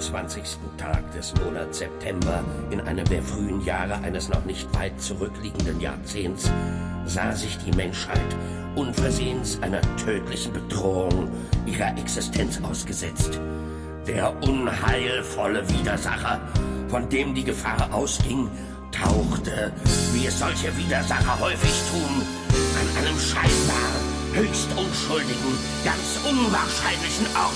21. Tag des Monats September in einem der frühen Jahre eines noch nicht weit zurückliegenden Jahrzehnts sah sich die Menschheit unversehens einer tödlichen Bedrohung ihrer Existenz ausgesetzt. Der unheilvolle Widersacher, von dem die Gefahr ausging, tauchte, wie es solche Widersacher häufig tun, an einem scheinbar höchst unschuldigen, ganz unwahrscheinlichen Ort